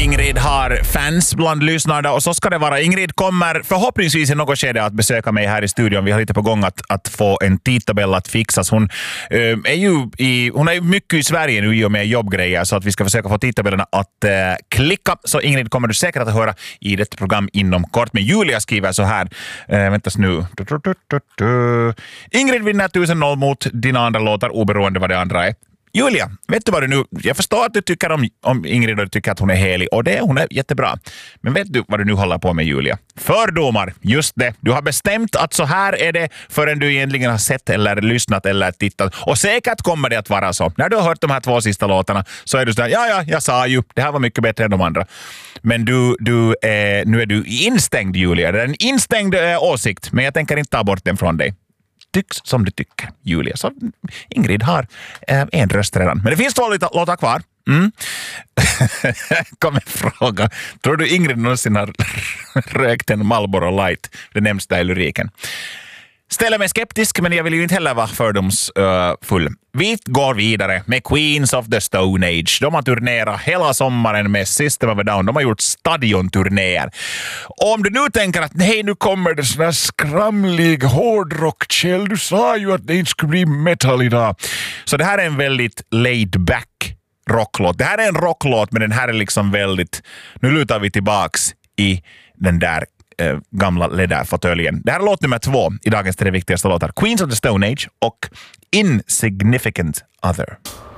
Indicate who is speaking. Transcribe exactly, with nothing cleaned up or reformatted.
Speaker 1: Ingrid har fans bland lyssnarna och så ska det vara. Ingrid kommer förhoppningsvis i något skede att besöka mig här i studion. Vi har lite på gång att, att få en tidtabell att fixas. Hon, äh, är ju i, hon är ju mycket i Sverige nu i och med jobbgrejer så att vi ska försöka få tidtabellerna att äh, klicka. Så Ingrid kommer du säkert att höra i detta program inom kort. Men Julia skriver så här. Äh, väntas nu. Ingrid vinner tusen noll mot dina andra låtar oberoende vad det andra är. Julia, vet du vad du nu... Jag förstår att du tycker om, om Ingrid och du tycker att hon är helig. Och det hon är jättebra. Men vet du vad du nu håller på med, Julia? Fördomar, just det. Du har bestämt att så här är det förrän du egentligen har sett eller lyssnat eller tittat. Och säkert kommer det att vara så. När du har hört de här två sista låtarna så är du så här, ja, ja, jag sa ju. Det här var mycket bättre än de andra. Men du, du eh, nu är du instängd, Julia. Det är en instängd eh, åsikt. Men jag tänker inte ta bort den från dig. Tycks som du tycker, Julia. Så Ingrid har eh, en röst redan. Men det finns två låtar kvar. Mm. Kom en fråga. Tror du Ingrid någonsin har rökt en Marlboro Light? Det nämns där i lyriken. Ställer mig skeptisk, men jag vill ju inte heller vara fördomsfull. Uh, vi går vidare med Queens of the Stone Age. De har turnerat hela sommaren med System of a Down. De har gjort stadionturnéer. Och om du nu tänker att nej, nu kommer det sån här skramlig hårdrock, Kjell. Du sa ju att det inte skulle bli metal idag. Så det här är en väldigt laid back rocklåt. Det här är en rocklåt, men den här är liksom väldigt... Nu lutar vi tillbaks i den där äh, gamla läderfåtöljen. Det här är låt nummer två i dagens tre viktigaste låtar. Queens of the Stone Age och Insignificant Other.